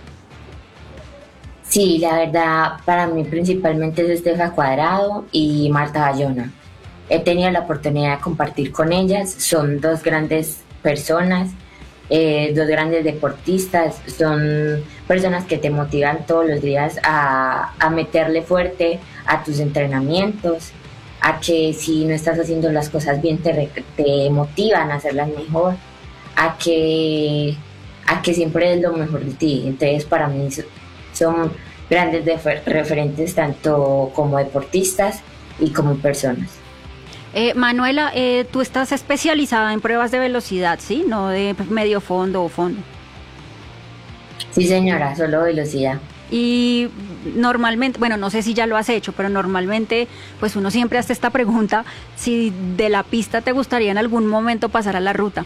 Sí, la verdad, para mí principalmente es Estefa Cuadrado y Marta Bayona. He tenido la oportunidad de compartir con ellas, son dos grandes personas. Eh, dos grandes deportistas, son personas que te motivan todos los días a, a meterle fuerte a tus entrenamientos, a que si no estás haciendo las cosas bien te, te motivan a hacerlas mejor, a que, a que siempre es lo mejor de ti. Entonces para mí son grandes defer- referentes tanto como deportistas y como personas. Eh, Manuela, eh, tú estás especializada en pruebas de velocidad, ¿sí? No de medio fondo o fondo. Sí, señora, solo velocidad. Y normalmente, bueno, no sé si ya lo has hecho, pero normalmente, pues uno siempre hace esta pregunta, si de la pista te gustaría en algún momento pasar a la ruta.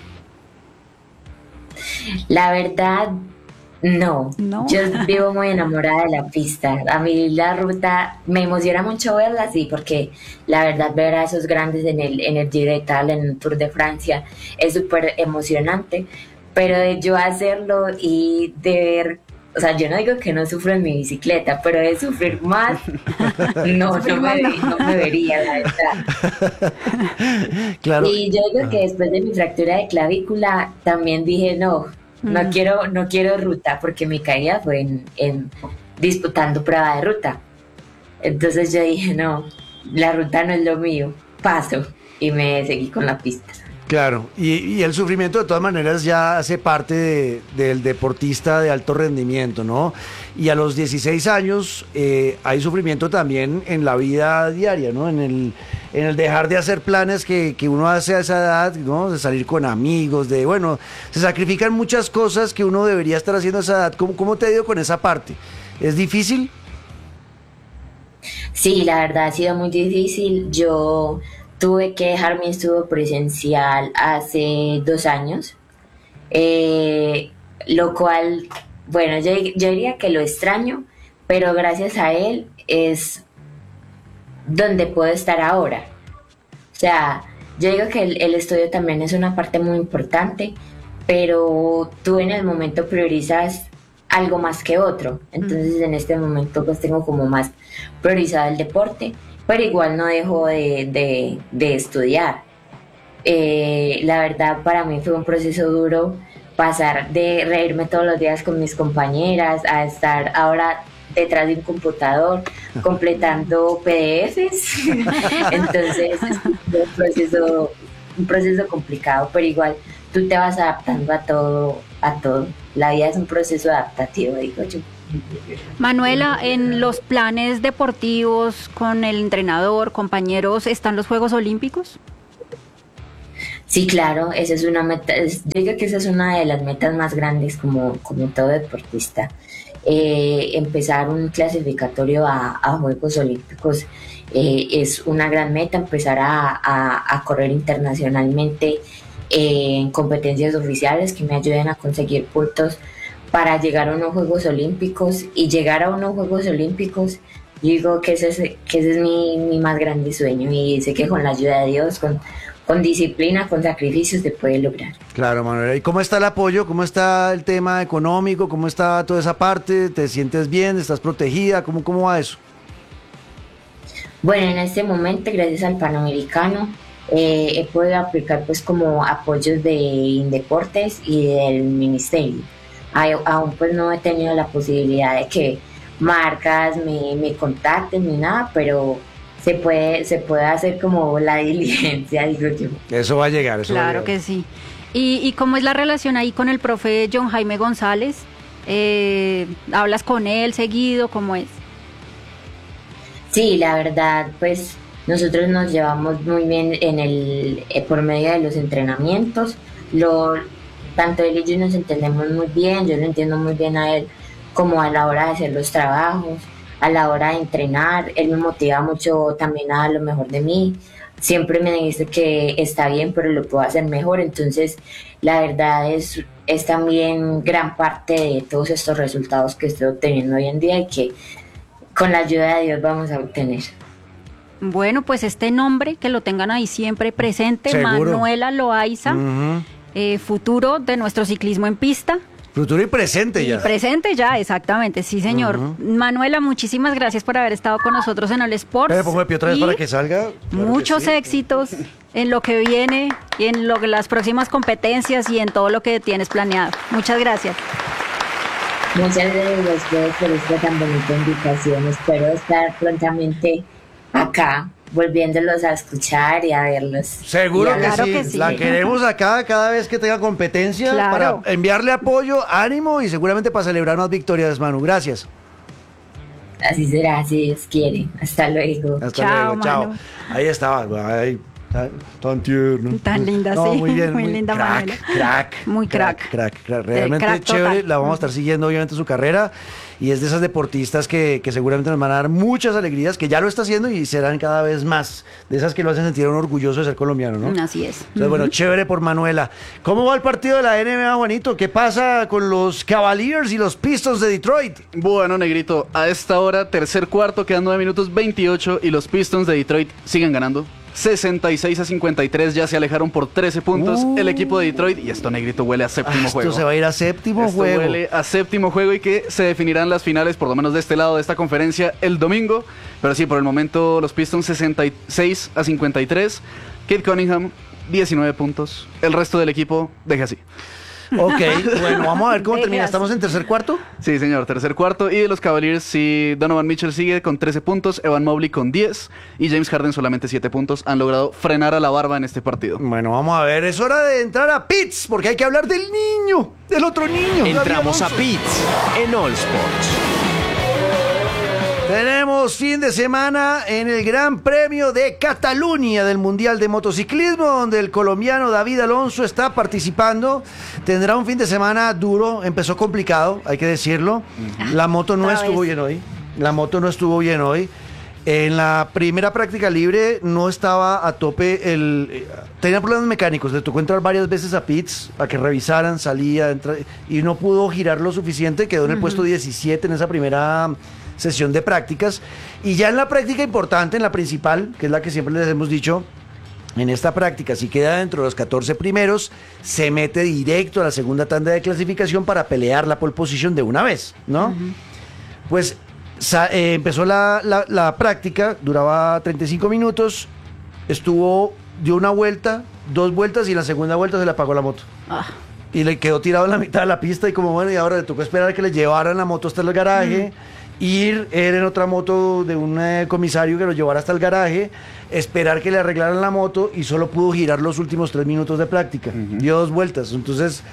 La verdad, no. ¿No? Yo vivo muy enamorada de la pista. A mí la ruta me emociona mucho verla, sí, porque la verdad ver a esos grandes en el, en el Giro de Italia, en el Tour de Francia, es súper emocionante. Pero de yo hacerlo y de ver, o sea, yo no digo que no sufro en mi bicicleta, pero de sufrir más, no, no, me, no me vería, la verdad. Claro. Y yo digo que después de mi fractura de clavícula, también dije, no, no quiero, no quiero ruta, porque mi caída fue en, en disputando prueba de ruta. Entonces yo dije, no, la ruta no es lo mío, paso, y me seguí con la pista. Claro, y, y el sufrimiento de todas maneras ya hace parte de, del deportista de alto rendimiento, ¿no? Y a los dieciséis años eh, hay sufrimiento también en la vida diaria, ¿no? En el, en el dejar de hacer planes que, que uno hace a esa edad, ¿no? De salir con amigos, de, bueno, se sacrifican muchas cosas que uno debería estar haciendo a esa edad. ¿Cómo, cómo te ha ido con esa parte? ¿Es difícil? Sí, la verdad ha sido muy difícil. Yo tuve que dejar mi estudio presencial hace dos años, eh, lo cual, bueno, yo, yo diría que lo extraño, pero gracias a él es donde puedo estar ahora. O sea, yo digo que el, el estudio también es una parte muy importante, pero tú en el momento priorizas algo más que otro. Entonces en este momento pues tengo como más priorizado el deporte, pero igual no dejo de, de, de estudiar. Eh, la verdad para mí fue un proceso duro pasar de reírme todos los días con mis compañeras a estar ahora detrás de un computador completando P D Efes. Entonces fue un proceso, un proceso complicado, pero igual tú te vas adaptando a todo, a todo. La vida es un proceso adaptativo, digo yo. Manuela, en los planes deportivos con el entrenador, compañeros, ¿están los Juegos Olímpicos? Sí, claro, esa es una meta, es- yo digo que esa es una de las metas más grandes como, como todo deportista. Eh, empezar un clasificatorio a, a Juegos Olímpicos eh, es una gran meta, empezar a, a- a correr internacionalmente eh, en competencias oficiales que me ayuden a conseguir puntos para llegar a unos Juegos Olímpicos y llegar a unos Juegos Olímpicos. Yo digo que ese es, que ese es mi, mi más grande sueño y sé que con la ayuda de Dios, con, con disciplina, con sacrificios se puede lograr. Claro, Manuela. ¿Y cómo está el apoyo? ¿Cómo está el tema económico? ¿Cómo está toda esa parte? ¿Te sientes bien? ¿Estás protegida? ¿Cómo, cómo va eso? Bueno, en este momento, gracias al Panamericano, eh, he podido aplicar pues como apoyos de Indeportes y del Ministerio. Ay- Aún pues no he tenido la posibilidad de que marcas me, me contacten ni nada, pero se puede, se puede hacer como la diligencia, digo yo. Eso va a llegar, eso va a Claro llegar. que sí. ¿Y, y cómo es la relación ahí con el profe John Jaime González? Eh, ¿hablas con él seguido? ¿Cómo es? Sí, la verdad, pues nosotros nos llevamos muy bien en el, eh, por medio de los entrenamientos. Lo, tanto él y yo nos entendemos muy bien, yo lo entiendo muy bien a él, como a la hora de hacer los trabajos, a la hora de entrenar. Él me motiva mucho también a dar lo mejor de mí. Siempre me dice que está bien, pero lo puedo hacer mejor. Entonces, la verdad es, es también gran parte de todos estos resultados que estoy obteniendo hoy en día y que con la ayuda de Dios vamos a obtener. Bueno, pues este nombre, que lo tengan ahí siempre presente, Seguro. Manuela Loaiza, Ujú. eh, futuro de nuestro ciclismo en pista. Futuro y presente Y ya. presente ya, exactamente, sí señor. Manuela, muchísimas gracias por haber estado con nosotros en All Sports. Pero pongo de pie otra vez Y para que salga. Claro que muchos sí. éxitos en lo que viene, y en lo, las próximas competencias y en todo lo que tienes planeado. Muchas gracias. Muchas gracias a ustedes por esta tan bonita invitación. Espero estar prontamente acá, volviéndolos a escuchar y a verlos. Seguro Y que, hablar. Claro sí. que sí. La queremos acá cada vez que tenga competencia Claro. para enviarle apoyo, ánimo y seguramente para celebrar más victorias, Manu. Gracias. Así será, si Dios quiere. Hasta luego. Hasta Chao, luego. Chao. Manu. Ahí estaba. Ay, tan, tan tierno. Tan linda, No, sí. Muy bien. Muy linda, crack, Manuela. crack. Muy crack. Crack, crack. Realmente crack chévere. total. La vamos a estar siguiendo, obviamente, su carrera. Y es de esas deportistas que, que seguramente nos van a dar muchas alegrías, que ya lo está haciendo y serán cada vez más. De esas que lo hacen sentir a uno orgulloso de ser colombiano, ¿no? Así es. Entonces, bueno, chévere por Manuela. ¿Cómo va el partido de la N B A, Juanito? ¿Qué pasa con los Cavaliers y los Pistons de Detroit? Bueno, Negrito, a esta hora, tercer cuarto, quedan nueve minutos veintiocho y los Pistons de Detroit siguen ganando. sesenta y seis a cincuenta y tres, ya se alejaron por trece puntos Uh. el equipo de Detroit y esto, Negrito, huele a Ah, séptimo esto juego. se va a ir a séptimo Esto juego. huele a séptimo juego y que se definirán las finales, por lo menos de este lado de esta conferencia, el domingo. Pero sí, por el momento los Pistons sesenta y seis a cincuenta y tres. Kate Cunningham, diecinueve puntos. El resto del equipo, deje así. Ok, bueno, vamos a ver cómo Deje termina. así. ¿Estamos en tercer cuarto? Sí, señor, tercer cuarto. Y de los Cavaliers, sí, Donovan Mitchell sigue con trece puntos, Evan Mobley con diez y James Harden solamente siete puntos. Han logrado frenar a la barba en este partido. Bueno, vamos a ver. Es hora de entrar a Pits, porque hay que hablar del niño, del otro niño. Entramos a David Alonso. Pits en All Sports. Tenemos fin de semana en el Gran Premio de Cataluña del Mundial de Motociclismo, donde el colombiano David Alonso está participando. Tendrá un fin de semana duro, empezó complicado, hay que decirlo. La moto no Otra estuvo vez. bien hoy. La moto no estuvo bien hoy. En la primera práctica libre no estaba a tope el... eh, Tenía problemas mecánicos, le tocó entrar varias veces a pits a que revisaran, salía, entra- y no pudo girar lo suficiente, quedó en el puesto diecisiete en esa primera sesión de prácticas. Y ya en la práctica importante, en la principal, que es la que siempre les hemos dicho, en esta práctica, si queda dentro de los catorce primeros, se mete directo a la segunda tanda de clasificación para pelear la pole position de una vez, ¿no? Pues sa- eh, empezó la, la- la práctica, duraba treinta y cinco minutos, estuvo, dio una vuelta dos vueltas y en la segunda vuelta se le apagó la moto. Ah. Y le quedó tirado en la mitad de la pista y como bueno, y ahora le tocó esperar a que le llevaran la moto hasta el garaje, mm. ir, él en otra moto de un eh, comisario que lo llevara hasta el garaje, esperar que le arreglaran la moto y solo pudo girar los últimos tres minutos de práctica. Uh-huh. Dio dos vueltas, entonces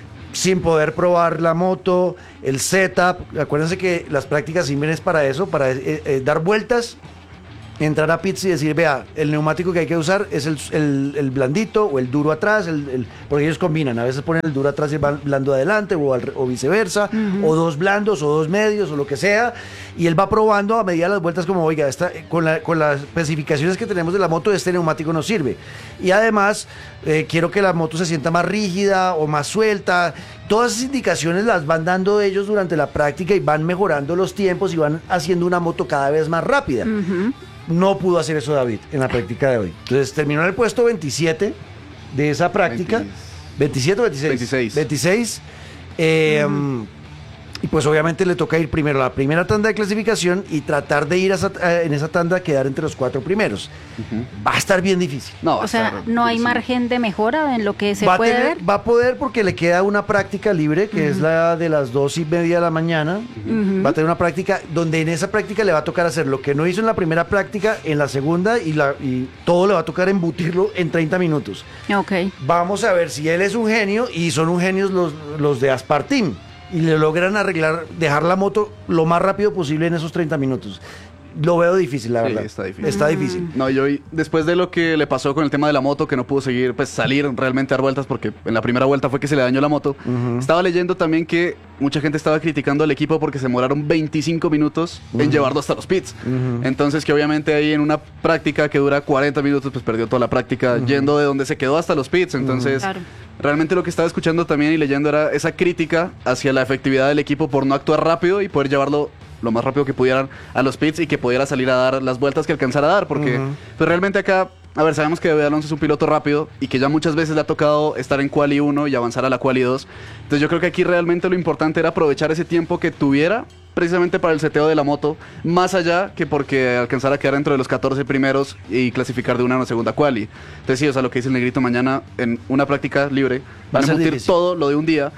sin poder probar la moto, el setup. Acuérdense que las prácticas sirven es para eso, para eh, eh, dar vueltas, entrar a pits y decir, vea, el neumático que hay que usar es el, el, el blandito o el duro atrás, el, el, porque ellos combinan, a veces ponen el duro atrás y el blando adelante o, al, o viceversa, uh-huh. o dos blandos o dos medios o lo que sea, y él va probando a medida de las vueltas como, oiga, esta, con, la, con las especificaciones que tenemos de la moto, este neumático no sirve. Y además, eh, quiero que la moto se sienta más rígida o más suelta. Todas esas indicaciones las van dando ellos durante la práctica y van mejorando los tiempos y van haciendo una moto cada vez más rápida. Uh-huh. No pudo hacer eso David en la práctica de hoy. Entonces terminó en el puesto veintisiete de esa práctica. veinte. ¿veintisiete o veintiséis? veintiséis. veintiséis. Eh, mm. Y pues obviamente le toca ir primero a la primera tanda de clasificación y tratar de ir a esa, a, en esa tanda a quedar entre los cuatro primeros. Uh-huh. Va a estar bien difícil. No, o sea, no hay margen de mejora en lo que se va puede tener, ver. Va a poder porque le queda una práctica libre, que uh-huh. es la de las dos y media de la mañana. Uh-huh. Va a tener una práctica donde en esa práctica le va a tocar hacer lo que no hizo en la primera práctica, en la segunda, y, la, y todo le va a tocar embutirlo en treinta minutos. Okay. Vamos a ver si él es un genio, y son un genios los, los de Aspartim, y le logran arreglar, dejar la moto lo más rápido posible en esos treinta minutos. Lo veo difícil, la sí, verdad. Está difícil. Está difícil. No, yo después de lo que le pasó con el tema de la moto, que no pudo seguir, pues salir realmente a dar vueltas, porque en la primera vuelta fue que se le dañó la moto. Uh-huh. Estaba leyendo también que mucha gente estaba criticando al equipo porque se demoraron veinticinco minutos uh-huh. en llevarlo hasta los pits. Uh-huh. Entonces que obviamente ahí en una práctica que dura cuarenta minutos, pues perdió toda la práctica uh-huh. yendo de donde se quedó hasta los pits. Entonces... Uh-huh. Claro. Realmente lo que estaba escuchando también y leyendo era esa crítica hacia la efectividad del equipo por no actuar rápido y poder llevarlo lo más rápido que pudieran a los pits y que pudiera salir a dar las vueltas que alcanzara a dar, porque uh-huh. pues realmente acá, a ver, sabemos que David Alonso es un piloto rápido y que ya muchas veces le ha tocado estar en quali uno y avanzar a la quali dos. Entonces yo creo que aquí realmente lo importante era aprovechar ese tiempo que tuviera precisamente para el seteo de la moto, más allá que porque alcanzara a quedar dentro de los catorce primeros y clasificar de una a una segunda quali. Entonces sí, o sea, lo que dice el Negrito, mañana en una práctica libre van a embutir todo lo de un día,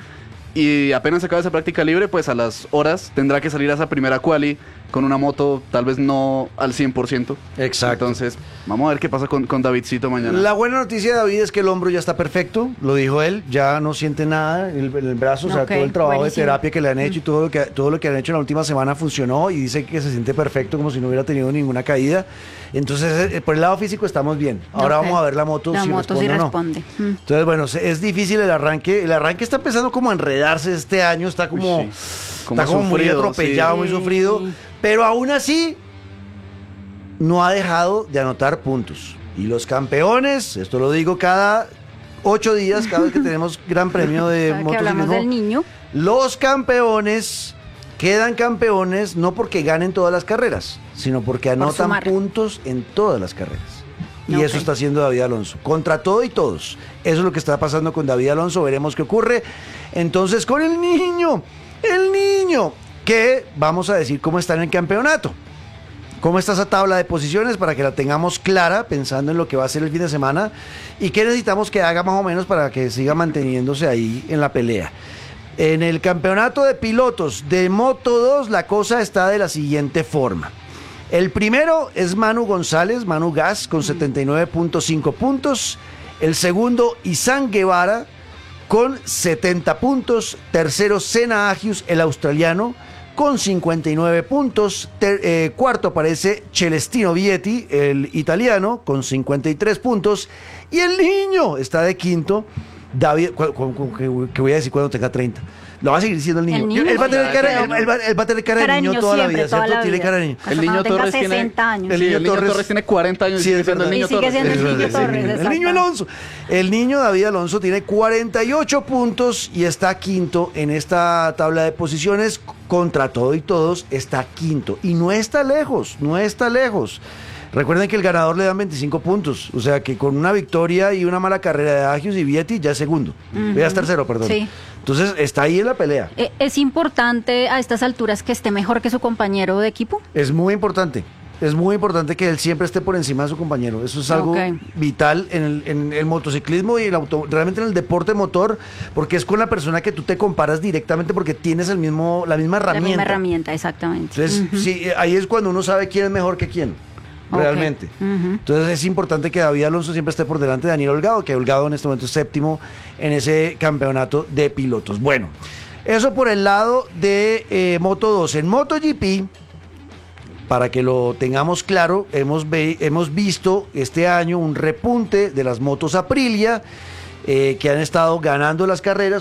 y apenas se acaba esa práctica libre, pues a las horas tendrá que salir a esa primera quali con una moto tal vez no al cien por ciento. Exacto. Entonces, vamos a ver qué pasa con, con Davidcito mañana. La buena noticia de David es que el hombro ya está perfecto, lo dijo él, ya no siente nada en el, en el brazo, okay, o sea, todo el trabajo buenísimo. de terapia que le han hecho y todo lo que, todo lo que han hecho en la última semana funcionó, y dice que se siente perfecto, como si no hubiera tenido ninguna caída. Entonces, eh, por el lado físico estamos bien. Ahora okay. vamos a ver la moto, la si moto responde sí o no. responde. Mm. Entonces, bueno, es difícil el arranque. El arranque está empezando como a enredarse este año, está como, Uy, sí. como, está como sufrido, muy atropellado, sí. muy sufrido. Sí. Pero aún así, no ha dejado de anotar puntos. Y los campeones, esto lo digo cada ocho días, cada vez que tenemos gran premio de motociclismo. Hablamos del niño. Los campeones quedan campeones no porque ganen todas las carreras, sino porque anotan Por puntos en todas las carreras. Y okay. eso está haciendo David Alonso, contra todo y todos. Eso es lo que está pasando con David Alonso, veremos qué ocurre. Entonces, con el niño, el niño, que vamos a decir cómo está en el campeonato. ¿Cómo está esa tabla de posiciones para que la tengamos clara, pensando en lo que va a ser el fin de semana? ¿Y qué necesitamos que haga más o menos para que siga manteniéndose ahí en la pelea? En el campeonato de pilotos de Moto dos, la cosa está de la siguiente forma. El primero es Manu González, Manu Gas, con setenta y nueve punto cinco puntos. El segundo, Izan Guevara, con setenta puntos. Tercero, Senna Agius, el australiano, con cincuenta y nueve puntos. Ter, eh, cuarto aparece Celestino Vietti, el italiano, con cincuenta y tres puntos. Y el niño está de quinto. David, ¿qué voy a decir cuando tenga treinta? Lo va a seguir siendo el niño. El niño él, va a tener cara, él, él, va, él va a tener cara, cara de niño toda siempre, la vida, toda ¿cierto? La tiene vida. cara de niño. El niño Torres tiene años. El, sí, el niño Torres, Torres tiene cuarenta años. Sí, y sigue siendo el niño y sigue Torres. Siendo el, niño Torres el niño Alonso. El niño David Alonso tiene cuarenta y ocho puntos y está quinto en esta tabla de posiciones. Contra todo y todos está quinto. Y no está lejos, no está lejos. Recuerden que el ganador le dan veinticinco puntos, o sea que con una victoria y una mala carrera de Agius y Vietti ya es segundo, uh-huh. ya es tercero, perdón. Sí. Entonces está ahí en la pelea. ¿Es importante a estas alturas que esté mejor que su compañero de equipo? Es muy importante, Es muy importante que él siempre esté por encima de su compañero. Eso es algo Ok. vital en el, en el motociclismo y el auto, realmente en el deporte motor, porque es con la persona que tú te comparas directamente porque tienes el mismo, la misma La herramienta. misma herramienta, exactamente. Entonces, Ujú. sí, ahí es cuando uno sabe quién es mejor que quién. Ok. Realmente. Ujú. Entonces es importante que David Alonso siempre esté por delante de Daniel Holgado, que Holgado en este momento es séptimo en ese campeonato de pilotos. Bueno, eso por el lado de eh, Moto dos. En MotoGP, para que lo tengamos claro, hemos, ve- hemos visto este año un repunte de las motos Aprilia, eh, que han estado ganando las carreras.